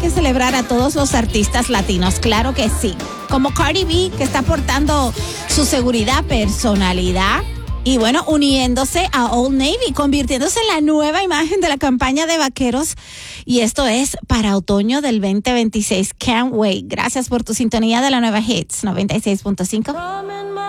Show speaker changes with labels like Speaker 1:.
Speaker 1: que celebrar a todos los artistas latinos, claro que sí. Como Cardi B, que está aportando su seguridad, personalidad y bueno, uniéndose a Old Navy, convirtiéndose en la nueva imagen de la campaña de vaqueros. Y esto es para otoño del 2026. Can't wait. Gracias por tu sintonía de la nueva Hits 96.5.